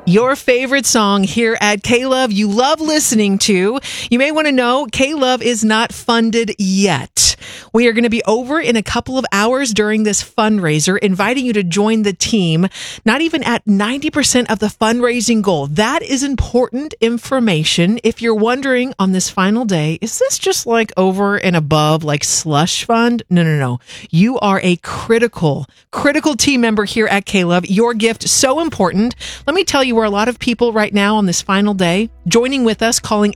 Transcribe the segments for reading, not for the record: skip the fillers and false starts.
Your favorite song here at K-Love you love listening to. You may want to know K-Love is not funded yet. We are going to be over in a couple of hours during this fundraiser, inviting you to join the team, not even at 90% of the fundraising goal. That is important information. If you're wondering on this final day, is this just like over and above like slush fund? No. You are a critical team member here at K-Love. Your gift, so important. Let me tell you where a lot of people right now on this final day joining with us, calling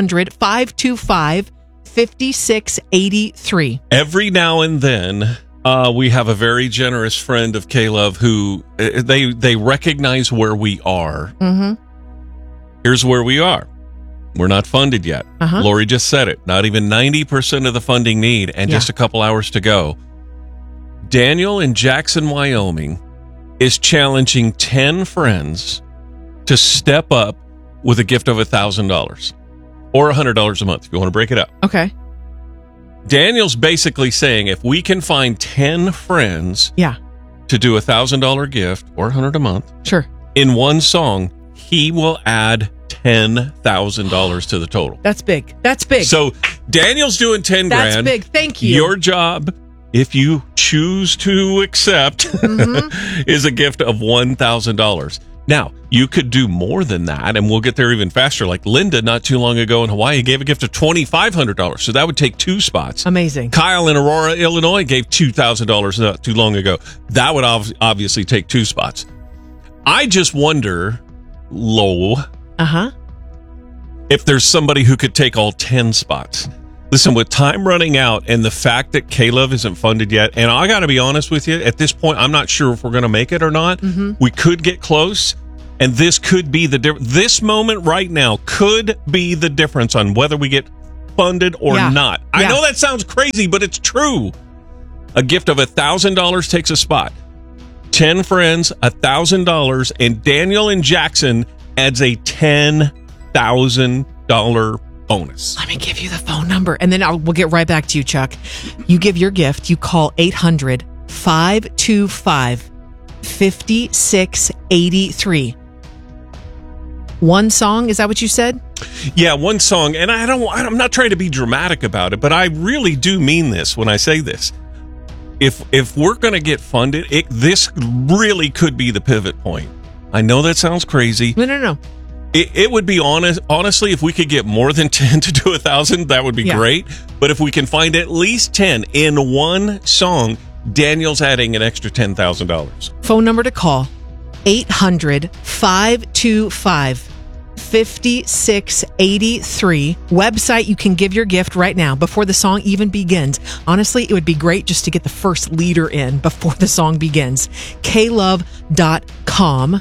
800-525-5683. Every now and then, we have a very generous friend of K-Love who they recognize where we are. Mm-hmm. Here's where we are. We're not funded yet. Lori just said it. Not even 90% of the funding need, and just a couple hours to go. Daniel in Jackson, Wyoming is challenging 10 friends to step up with a gift of $1,000 or $100 a month if you want to break it up. Okay. Daniel's basically saying if we can find 10 friends to do $1,000 gift or $100 a month in one song, he will add $10,000 to the total. That's big. So Daniel's doing 10 grand. That's big. Thank you. Your job, if you choose to accept, is a gift of $1,000. Now, you could do more than that, and we'll get there even faster. Like Linda, not too long ago in Hawaii, gave a gift of $2,500. So that would take 2 spots. Amazing. Kyle in Aurora, Illinois, gave $2,000 not too long ago. That would obviously take 2 spots. I just wonder, if there's somebody who could take all 10 spots. Listen, with time running out and the fact that K-Love isn't funded yet, and I got to be honest with you, at this point, I'm not sure if we're going to make it or not. We could get close, and this could be the difference. This moment right now could be the difference on whether we get funded or not. I know that sounds crazy, but it's true. A gift of $1,000 takes a spot. 10 friends, $1,000, and Daniel in Jackson adds a $10,000 bonus. Let me give you the phone number, and then we'll get right back to you, Chuck. You give your gift. You call 800-525-5683. One song, is that what you said? Yeah, one song, and I'm not trying to be dramatic about it, but I really do mean this when I say this. If we're going to get funded, this really could be the pivot point. I know that sounds crazy. No. It would be honestly, if we could get more than 10 to do 1,000, that would be great. But if we can find at least 10 in one song, Daniel's adding an extra $10,000. Phone number to call, 800-525-5683. Website, you can give your gift right now before the song even begins. Honestly, it would be great just to get the first leader in before the song begins. klove.com.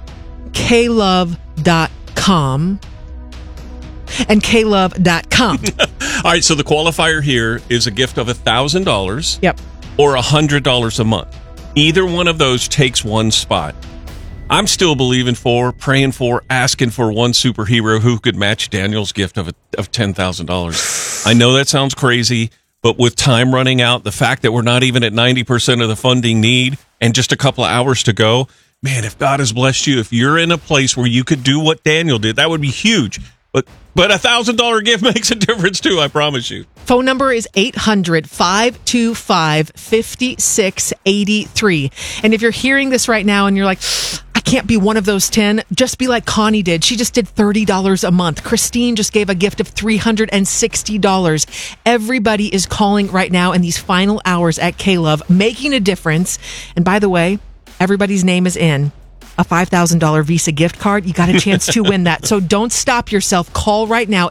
klove.com and klove.com. All right, so the qualifier here is a gift of $1,000 or $100 a month. Either one of those takes one spot. I'm still believing for, praying for, asking for one superhero who could match Daniel's gift of $10,000. I know that sounds crazy, but with time running out, the fact that we're not even at 90% of the funding need and just a couple of hours to go, man, if God has blessed you, if you're in a place where you could do what Daniel did, that would be huge. But $1,000 gift makes a difference too, I promise you. Phone number is 800-525-5683. And if you're hearing this right now and you're like, I can't be one of those 10, just be like Connie did. She just did $30 a month. Christine just gave a gift of $360. Everybody is calling right now in these final hours at K-Love, making a difference. And by the way, everybody's name is in a $5,000 Visa gift card. You got a chance to win that. So don't stop yourself. Call right now,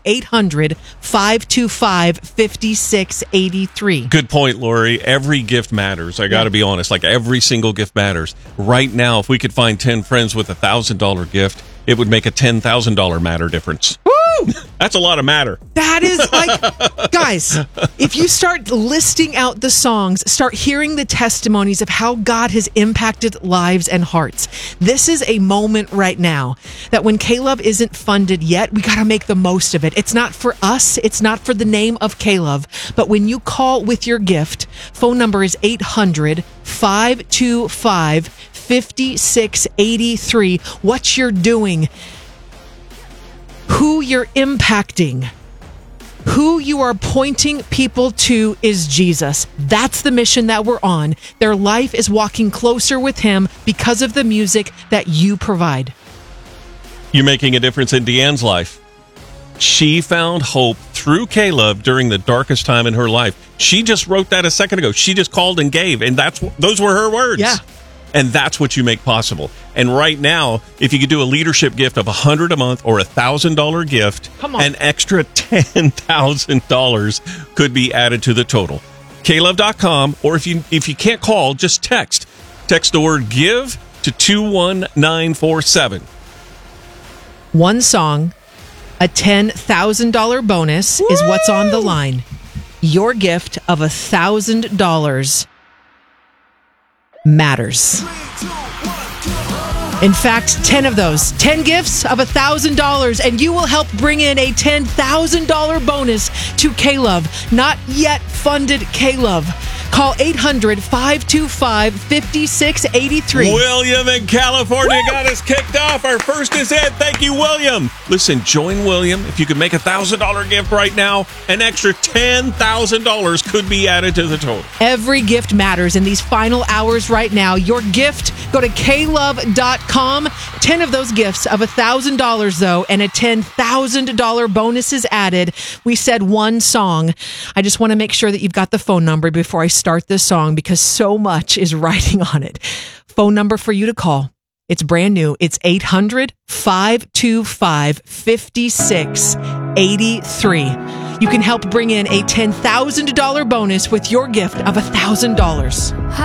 800-525-5683. Good point, Lori. Every gift matters. I got to be honest. Like every single gift matters. Right now, if we could find 10 friends with $1,000 gift, it would make a $10,000 matter difference. Woo! Woo! That's a lot of matter. That is like, guys, if you start listing out the songs, start hearing the testimonies of how God has impacted lives and hearts. This is a moment right now that when K-Love isn't funded yet, we got to make the most of it. It's not for us. It's not for the name of K-Love. But when you call with your gift, phone number is 800-525-5683. What you're doing, who you're impacting, who you are pointing people to is Jesus. That's the mission that we're on. Their life is walking closer with Him because of the music that you provide. You're making a difference in Deanne's life. She found hope through K-Love during the darkest time in her life. She just wrote that a second ago. She just called and gave, and those were her words. Yeah. And that's what you make possible. And right now, if you could do a leadership gift of $100 a month or $1,000 gift, an extra $10,000 could be added to the total. KLove.com, or if you can't call, just text. Text the word GIVE to 21947. One song, a $10,000 bonus is what's on the line. Your gift of $1,000 matters. In fact, 10 of those, 10 gifts of $1,000, and you will help bring in a $10,000 bonus to K-Love. Not yet funded K-Love. Call 800-525-5683. William in California got us kicked off. Our first is it. Thank you, William. Listen, join William. If you could make a $1,000 gift right now, an extra $10,000 could be added to the total. Every gift matters in these final hours right now. Your gift, go to klove.com. 10 of those gifts of $1,000, though, and a $10,000 bonus is added. We said one song. I just want to make sure that you've got the phone number before I start this song because so much is riding on it. Phone number for you to call. It's brand new. It's 800-525-5683. You can help bring in a $10,000 bonus with your gift of $1,000.